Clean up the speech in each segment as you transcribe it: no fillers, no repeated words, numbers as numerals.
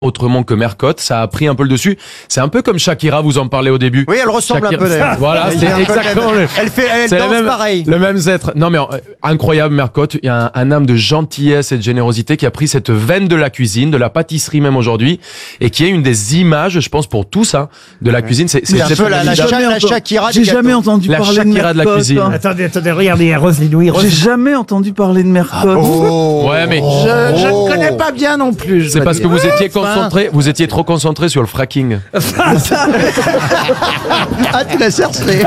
autrement que Mercotte. Ça a pris un peu le dessus. C'est un peu comme Shakira, vous en parlez au début. Oui, elle ressemble Shakira, un peu d'ailleurs. Voilà, c'est exactement le... Elle c'est danse pareil. Le même être. Non mais incroyable Mercotte. Il y a un âme de gentillesse et de générosité qui a pris cette veine de la cuisine, de la pâtisserie même aujourd'hui, et qui est une des images, je pense pour tous, de la cuisine. C'est un peu la Shakira. J'ai jamais entendu la parler Shakira de de la cuisine. Mercotte. Attendez, regardez, il y a Roselyne. Oui, J'ai jamais entendu parler de Mercotte. Ouais, mais Je ne connais pas bien non plus. c'est parce que vous étiez concentré, vous étiez trop concentré sur le fracking. Ah, tu l'as cherché.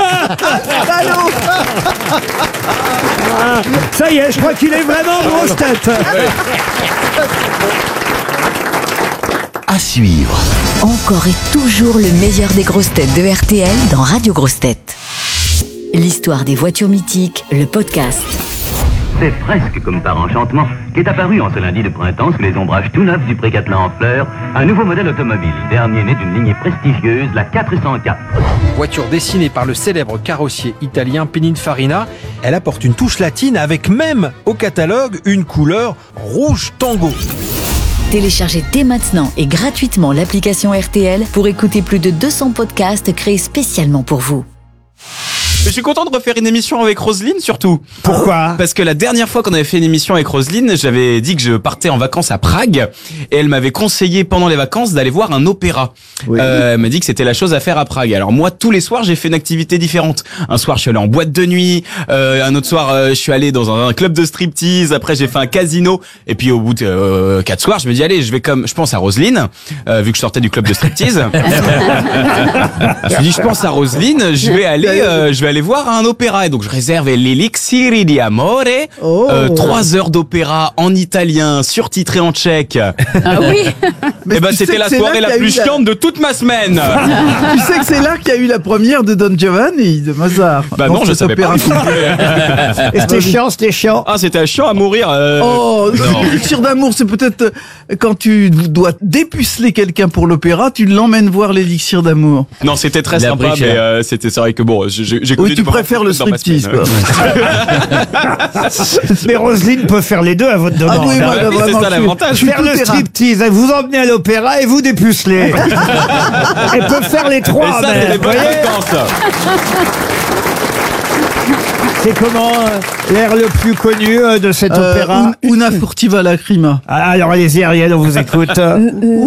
Ça y est, je crois qu'il est vraiment grosse tête. À suivre. Encore et toujours le meilleur des grosses têtes de RTL dans Radio Grosses Têtes. L'histoire des voitures mythiques, le podcast. C'est presque comme par enchantement qu'est apparu en ce lundi de printemps sous les ombrages tout neufs du Pré-Catelan en fleurs un nouveau modèle automobile, dernier né d'une lignée prestigieuse, la 404. Voiture dessinée par le célèbre carrossier italien Pininfarina, elle apporte une touche latine avec même au catalogue une couleur rouge tango. Téléchargez dès maintenant et gratuitement l'application RTL pour écouter plus de 200 podcasts créés spécialement pour vous. Je suis content de refaire une émission avec Roselyne, surtout. Pourquoi ? Parce que la dernière fois qu'on avait fait une émission avec Roselyne, j'avais dit que je partais en vacances à Prague et elle m'avait conseillé pendant les vacances d'aller voir un opéra. Oui. Elle m'a dit que c'était la chose à faire à Prague. Alors moi, tous les soirs, j'ai fait une activité différente. Un soir, je suis allé en boîte de nuit. Un autre soir, je suis allé dans un club de striptease. Après, j'ai fait un casino. Et puis au bout de 4 soirs, je me dis allez, je pense à Roselyne, vu que je sortais du club de striptease. Je me suis dit, je pense à Roselyne, je vais aller voir un opéra. Et donc je réserve l'Elixir di Amore, 3 heures d'opéra en italien, surtitré en tchèque. Ah oui. Et ben c'était la soirée la plus chiante de toute ma semaine. Tu sais que c'est là qu'il y a eu la première de Don Giovanni de Mozart. Bah non, je savais pas. Et c'était chiant. Ah, c'était chiant à mourir. L'élixir d'amour, c'est peut-être quand tu dois dépuceler quelqu'un pour l'opéra, tu l'emmènes voir l'élixir d'amour. Non, c'était très sympa, mais c'est vrai que bon, j'ai Oui, tu préfères le striptease, quoi. Mais Roselyne peut faire les deux à votre demande. Ah oui, voilà, c'est vraiment, ça l'avantage. Faire le striptease, vous emmenez à l'opéra et vous dépucelez. Elle peut faire les Et trois, ça, c'est même. des bonnes vacances. C'est comment l'air le plus connu de cet opéra Una furtiva lacrima. Alors allez-y Ariel, on vous écoute.